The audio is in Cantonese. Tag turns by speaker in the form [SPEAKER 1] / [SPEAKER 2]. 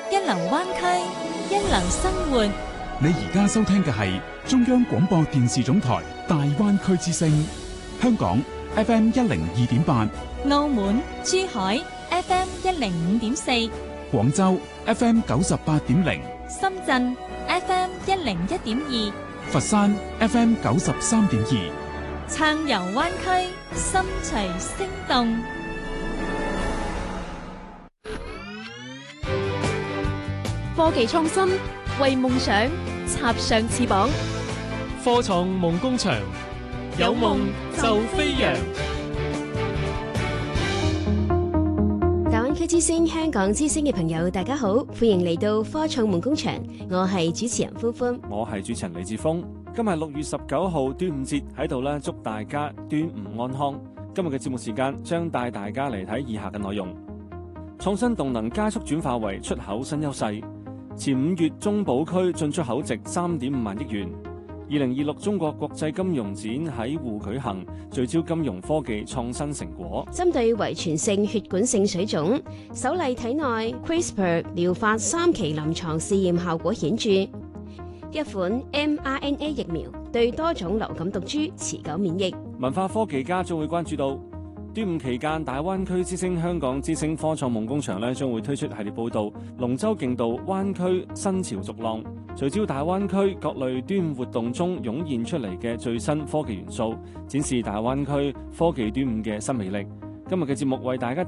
[SPEAKER 1] 一流灣區，一流生活。
[SPEAKER 2] 你而家收聽嘅係中央廣播電視總台大灣區之聲，香港 FM 102.8，
[SPEAKER 1] 澳門、珠海 FM 105.4，
[SPEAKER 2] 廣州 FM 98.0，
[SPEAKER 1] 深圳 FM 101.2，
[SPEAKER 2] 佛山 FM 93.2，
[SPEAKER 1] 暢遊灣區，心隨聲動。
[SPEAKER 3] 科技創新，為夢想插上翅膀。
[SPEAKER 4] 科創夢工場，有夢就飛揚。
[SPEAKER 5] 大灣區之聲、香港之聲嘅朋友，大家好，歡迎嚟到科創夢工場。我係主持人歡歡，
[SPEAKER 6] 我係主持人李志峰。今日6月19號端午節喺度咧，祝大家端午安康。今日嘅節目時間將帶大家嚟睇以下嘅內容：創新動能加速轉化為出口新優勢。前5月中保區進出口值3.5萬億元。2026中國國際金融展喺滬舉行，聚焦金融科技創新成果。
[SPEAKER 5] 針對遺傳性血管性水腫，首例體內 CRISPR 療法3期臨床試驗效果顯著。一款 mRNA 疫苗對多種流感毒株持久免疫。
[SPEAKER 6] 文化科技家將會關注到端午期間，大灣區之星、香港之星科創夢工場將會推出系列報導，龍舟競渡灣區新潮逐浪，聚焦大灣區各類端午活動中湧現出嚟嘅最新科技元素，展示大灣區科技端午嘅新魅力。今日嘅節目為大家帶